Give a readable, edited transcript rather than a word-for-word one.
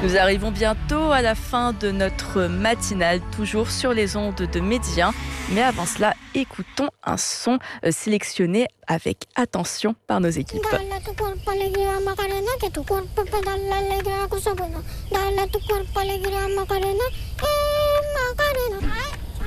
Nous arrivons bientôt à la fin de notre matinale, toujours sur les ondes de Média. Mais avant cela, écoutons un son sélectionné avec attention par nos équipes. Dale tu cuerpo alegría Macarena, que tu cuerpo para dar la alegría cosa buena. Dale tu cuerpo alegría Macarena, Macarena.